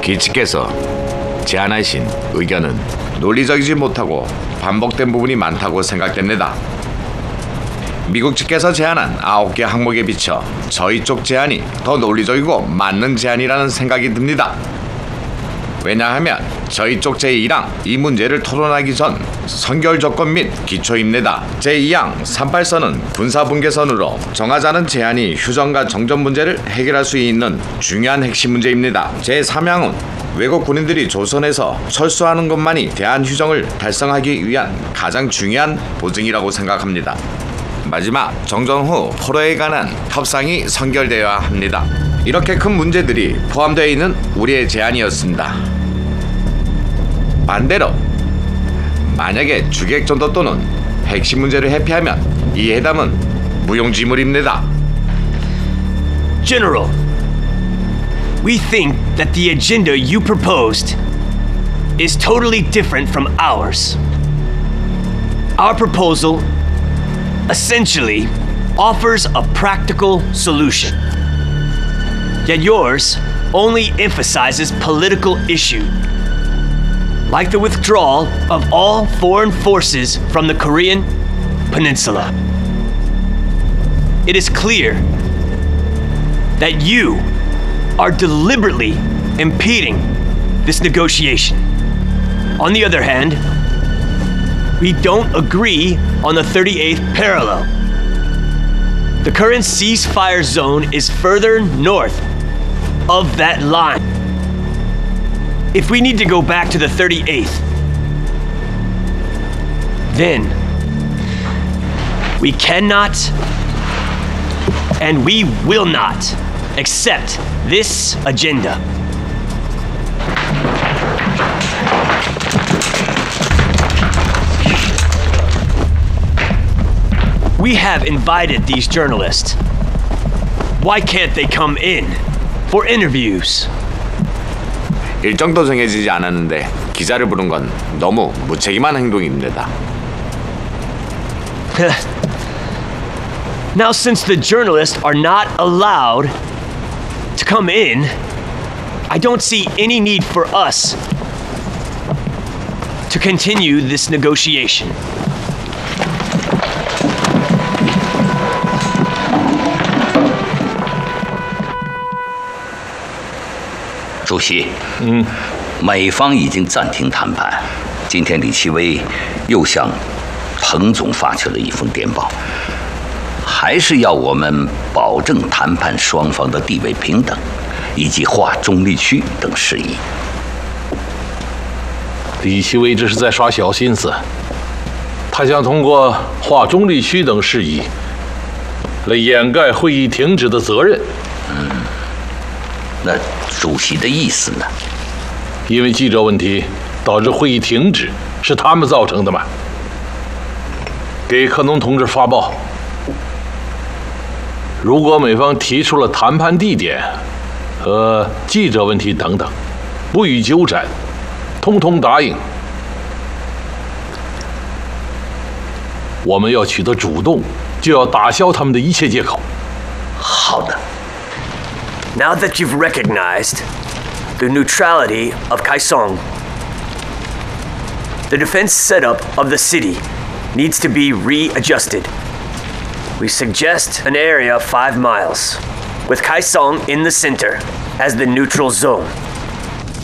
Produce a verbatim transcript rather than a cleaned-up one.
기치께서 제안하신 의견은 논리적이지 못하고 반복된 부분이 많다고 생각됩니다. 미국 측에서 제안한 아홉 개 항목에 비춰 저희 쪽 제안이 더 논리적이고 맞는 제안이라는 생각이 듭니다. 왜냐하면 저희 쪽 제이 항 이 문제를 토론하기 전 선결 조건 및 기초입니다. 제이 항 삼십팔 선은 군사분계선으로 정하자는 제안이 휴전과 정전 문제를 해결할 수 있는 중요한 핵심 문제입니다. 제삼 항은 외국 군인들이 조선에서 철수하는 것만이 대한휴전을 달성하기 위한 가장 중요한 보증이라고 생각합니다. 마지막 정전 후 포로에 관한 협상이 선결되어야 합니다. 이렇게 큰 문제들이 포함되어 있는 우리의 제안이었습니다. 반대로 만약에 주객전도 또는 핵심 문제를 회피하면 이 회담은 무용지물입니다. General, we think that the agenda you proposed is totally different from ours. Our proposal essentially offers a practical solution. Yet yours only emphasizes political issue, like the withdrawal of all foreign forces from the Korean Peninsula. It is clear that you are deliberately impeding this negotiation. On the other hand, we don't agree on the thirty-eighth parallel. The current ceasefire zone is further north of that line. If we need to go back to the thirty-eighth, then we cannot and we will not accept this agenda. We have invited these journalists. Why can't they come in for interviews? 일정도 정해지지 않았는데 기자를 부른 건 너무 무책임한 행동입니다. Now, since the journalists are not allowed to come in, I don't see any need for us to continue this negotiation. "主席，嗯，美方已经暂停谈判。今天李奇微又向彭总发去了一封电报，还是要我们保证谈判双方的地位平等，以及划中立区等事宜。 李奇微这是在耍小心思，他想通过划中立区等事宜来掩盖会议停止的责任。 嗯，那主席的意思呢？ 因为记者问题导致会议停止，是他们造成的嘛？给克农同志发报。如果美方提出了谈判地点和记者问题等等，不予纠缠，通通答应，我们要取得主动，就要打消他们的一切借口。 好的。 Now that you've recognized the neutrality of Kaesong, the defense setup of the city needs to be readjusted. We suggest an area of five miles, with Kaesong in the center as the neutral zone.